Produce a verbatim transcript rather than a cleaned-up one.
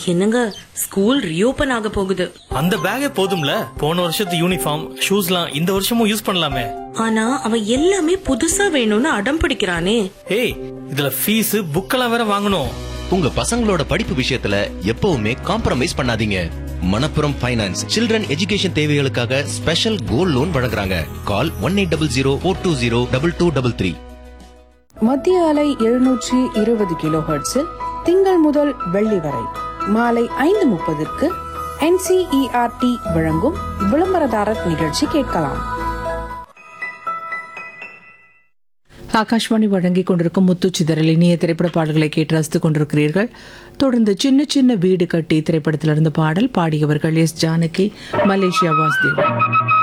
என்னங்க, school reopen ஆக போகுது. அந்த பேக்கே போதும்ல, போன வருஷத்து யூனிஃபார்ம் ஷூஸ்லாம் இந்த வருஷமும் யூஸ் பண்ணலாமே. ஆனா அவன் எல்லாமே புதுசா வேணும்னு அடம் பிடிக்கிறானே. ஏய், இதுல ஃபீஸ் புக்கெல்லாம் வேற வாங்கணும். உங்க பசங்களோட படிப்பு விஷயத்துல எப்பவுமே காம்ப்ரமைஸ் பண்ணாதீங்க. மணப்புரம் ஃபைனான்ஸ் சில்ட்ரன் எஜுகேஷன் தேவைகளுக்காக ஸ்பெஷல் கோல்ட் லோன் வழங்குறாங்க. கால் one eight double zero four two zero double two double three. மத்திய அலை எழுநூற்றி இருபது கிலோ ஹெர்ட்ஸில் திங்கள் முதல் வெள்ளி வரை மாலை ஐந்து முப்பதற்கு என்சிஇஆர்டி வழங்கும் விளம்பரதாரர் நிகழ்ச்சி கேட்கலாம். ஆகாஷ்வாணி வழங்கிக் கொண்டிருக்கும் முத்துச்சிதறல் இனிய திரைப்பட பாடல்களை கேட்டு ரசித்துக் கொண்டிருக்கிறீர்கள். தொடர்ந்து சின்ன சின்ன வீடு கட்டி திரைப்படத்திலிருந்து பாடல் பாடியவர்கள் எஸ் ஜானகி, மலேசியா வாசுதேவன்.